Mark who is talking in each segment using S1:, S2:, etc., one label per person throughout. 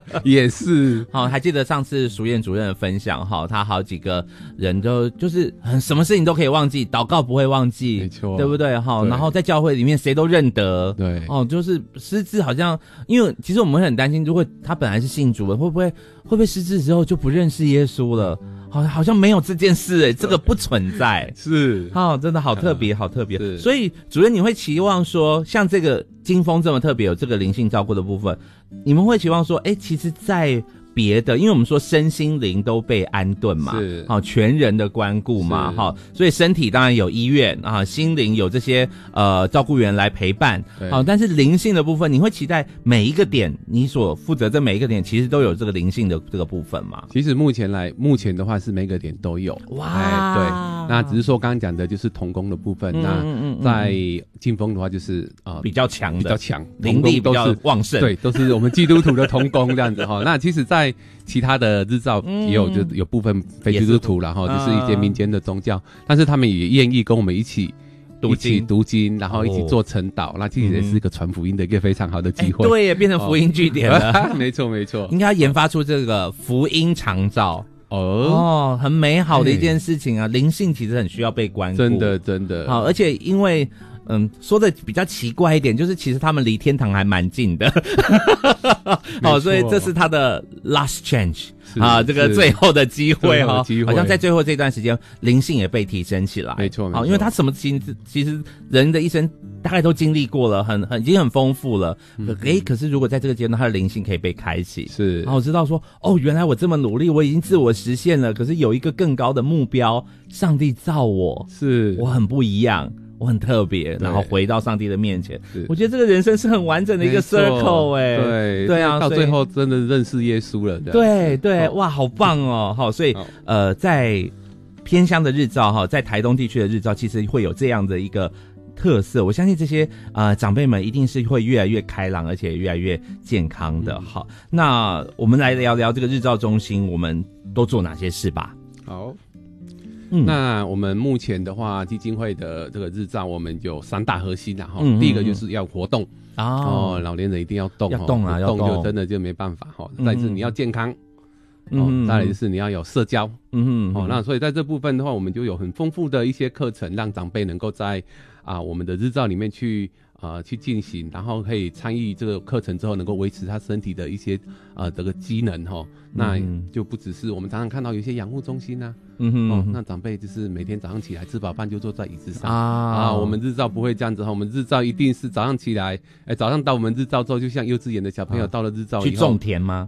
S1: 也是。
S2: 好，还记得上次淑燕主任的分享哈，他好几个人就是什么事情都可以忘记，祷告不会忘记，
S1: 没错，
S2: 对不对哈？然后在教会里面谁都认得，
S1: 对
S2: 哦，就是失智好像，因为其实我们会很担心，如果他本来是信主的，会不会失智之后就不认识耶稣了？好像没有这件事这个不存在。
S1: 是
S2: 真的好特别，好特别。所以主任，你会期望说，像这个金峰这么特别，有这个灵性照顾的部分，你们会期望说，其实在别的，因为我们说身心灵都被安顿嘛，
S1: 是
S2: 全人的关顾嘛，所以身体当然有医院啊，心灵有这些照顾员来陪伴，但是灵性的部分，你会期待每一个点，你所负责这每一个点，其实都有这个灵性的这个部分嘛？
S1: 其实目前的话是每个点都有，
S2: 哇，
S1: 对，那只是说刚刚讲的就是同工的部分，那在金峰的话就是
S2: 比较强，灵力比较旺盛，
S1: 对，都是我们基督徒的同工这样子哈。那其实，在其他的日照也有，就有部分非基督徒然后就是一些民间的宗教，但是他们也愿意跟我们一起读经，然后一起做晨祷，那其实也是一个传福音的一个非常好的机会。
S2: 对，变成福音据点了。
S1: 没错没错，
S2: 应该要研发出这个福音长照。很美好的一件事情啊！灵性其实很需要被关顾，
S1: 真的。
S2: 好，而且因为说的比较奇怪一点，就是其实他们离天堂还蛮近的。好，所以这是他的 last chance 这个最后的机会哈，好像在最后这段时间，灵性也被提升起来。
S1: 没错，
S2: 因为他什么其实人的一生大概都经历过了，已经很丰富了。可是如果在这个阶段，他的灵性可以被开启，
S1: 是，
S2: 然后我知道说，原来我这么努力，我已经自我实现了，可是有一个更高的目标，上帝造我，
S1: 是
S2: 我很不一样。我很特别，然后回到上帝的面前，我觉得这个人生是很完整的一个 circle 对啊，
S1: 到最后真的认识耶稣了，
S2: 对，哇，好棒哦！好，所以在偏乡的日照在台东地区的日照，其实会有这样的一个特色。我相信这些长辈们一定是会越来越开朗，而且越来越健康的。好，那我们来聊聊这个日照中心，我们都做哪些事吧？
S1: 好。那我们目前的话，基金会的这个日照，我们有3大核心第一个就是要活动老年人一定要动，
S2: 要动
S1: 动就真的就没办法再是你要健康再来就是你要有社交那所以在这部分的话，我们就有很丰富的一些课程，让长辈能够在我们的日照里面去进行，然后可以参与这个课程之后，能够维持他身体的一些这个机能那就不只是我们常常看到有一些养护中心那长辈就是每天早上起来吃饱饭就坐在椅子上我们日照不会这样子我们日照一定是早上起来早上到我们日照之后，就像幼稚园的小朋友到了日照以后
S2: 去种田吗？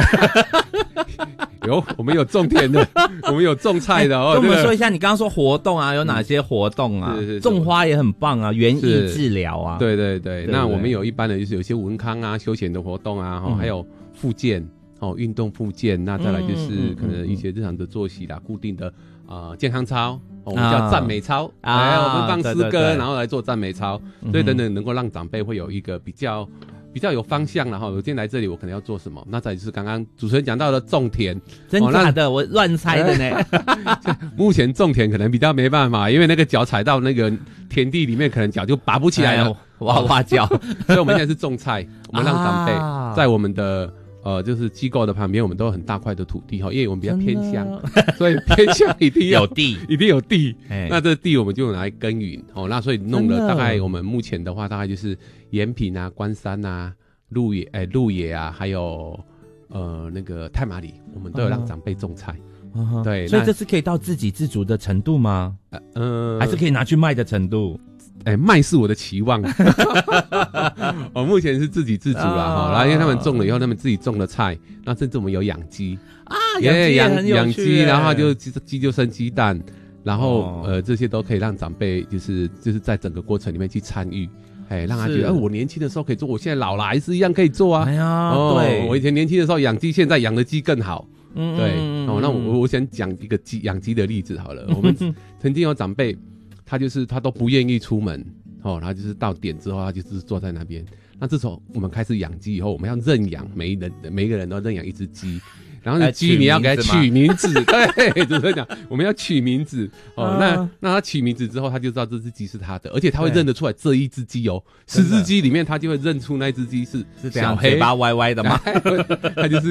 S1: 我们有种田的，我们有种菜的
S2: 跟我们说一下，你刚刚说活动有哪些活动种花也很棒园艺治疗
S1: 对，那我们有一般的就是有些文康休闲的活动还有复健运动复健，那再来就是可能一些日常的作息固定的健康操我们叫赞美操我们放诗歌然后来做赞美操所以等等能够让长辈会有一个比较有方向了我今天来这里我可能要做什么，那再就是刚刚主持人讲到的种田，
S2: 真假的我乱猜的呢
S1: 目前种田可能比较没办法，因为那个脚踩到那个田地里面可能脚就拔不起来了
S2: 哇哇叫
S1: 所以我们现在是种菜我们让长辈在我们的就是机构的旁边，我们都有很大块的土地因为我们比较偏乡所以偏乡一定
S2: 有地
S1: 一定有地那这地我们就拿来耕耘那所以弄了大概我们目前的话大概就是延平关山鹿野还有那个太麻里，我们都有让长辈种菜对，
S2: 所以这是可以到自给自足的程度吗？还是可以拿去卖的程度？
S1: 卖是我的期望我目前是自给自足啦然后因为他们种了以后他们自己种了菜，那甚至我们有养鸡养鸡然后就鸡就生鸡蛋，然后这些都可以让长辈就是在整个过程里面去参与让他觉得我年轻的时候可以做，我现在老了还是一样可以做对，我以前年轻的时候养鸡，现在养的鸡更好对那我想讲一个养鸡的例子好了我们曾经有长辈他都不愿意出门他就是到点之后他就是坐在那边，那这时候我们开始养鸡以后，我们要认养每一个人都认养一只鸡， 然后鸡你要给它取名字，对，主持人讲我们要取名字哦。那他取名字之后，他就知道这只鸡是他的，而且他会认得出来这一只鸡哦，10只鸡里面他就会认出那一只鸡是小黑，
S2: 嘴巴歪歪的嘛，
S1: 他就是